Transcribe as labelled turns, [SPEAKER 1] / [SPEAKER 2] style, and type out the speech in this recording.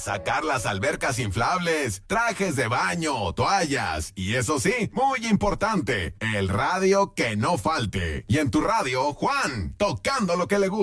[SPEAKER 1] sacar las albercas inflables, trajes de baño, toallas y eso sí, muy importante, el radio que no falte. Y en tu radio, Juan, tocando lo que le gusta.